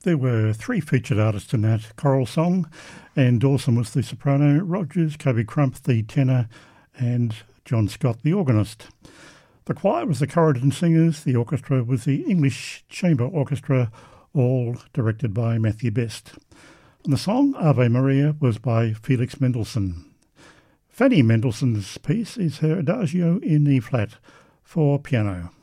There were three featured artists in that choral song, and Dawson was the soprano, Rogers, Kobe Crump the tenor, and John Scott the organist. The choir was the Corridon Singers, the orchestra was the English Chamber Orchestra, all directed by Matthew Best. And the song Ave Maria was by Felix Mendelssohn. Fanny Mendelssohn's piece is her Adagio in E-flat for piano.